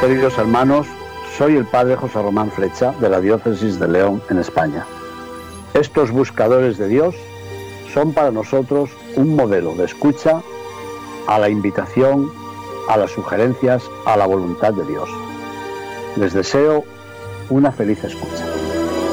Queridos hermanos, soy el Padre José Román Flecha de la Diócesis de León, en España. Estos buscadores de Dios son para nosotros un modelo de escucha a la invitación, a las sugerencias, a la voluntad de Dios. Les deseo una feliz escucha.